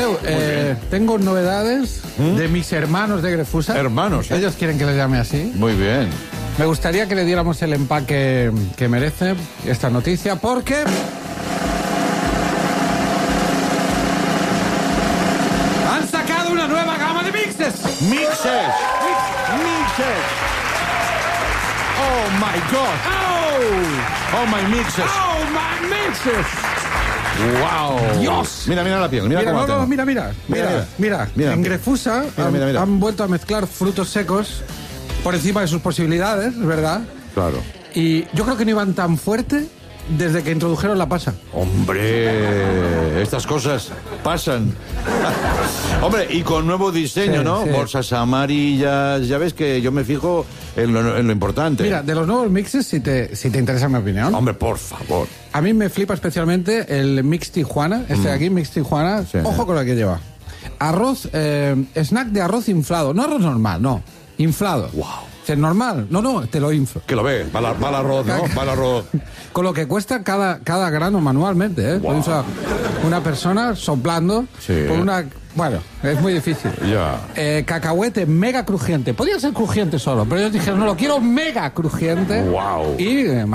Andreu, tengo novedades de mis hermanos de Grefusa. Hermanos, ¿eh? Ellos quieren que les llame así. Muy bien. Me gustaría que le diéramos el empaque que merece esta noticia, porque... han sacado una nueva gama de mixes. Mixes. Oh my God. Oh my mixes. ¡Oh, my mixes! Wow. Dios. Mira la piel. Mira cómo la tengo. Mira. En Grefusa Mira. han vuelto a mezclar frutos secos por encima de sus posibilidades, ¿verdad? Claro. Y yo creo que no iban tan fuerte desde que introdujeron la pasa. Hombre, estas cosas pasan. Hombre, y con nuevo diseño, Sí, ¿no? sí. Bolsas amarillas. Ya ves que yo me fijo en lo importante. Mira, de los nuevos mixes, si te interesa mi opinión, Hombre, por favor. a mí me flipa especialmente el Mix Tijuana, este de aquí, Mix Tijuana. Sí. Ojo con lo que lleva. Arroz, snack de arroz inflado. No arroz normal, no. Inflado. Wow. ¿Es normal? No, te lo inflo. Que lo ve, va el arroz, ¿no? Va el arroz. Con lo que cuesta cada grano manualmente, ¿eh? Wow. Lo infla una persona soplando Sí. por una... Bueno, es muy difícil. Ya. Cacahuete mega crujiente. Podía ser crujiente solo, pero ellos dijeron, no, lo quiero mega crujiente. Wow. Y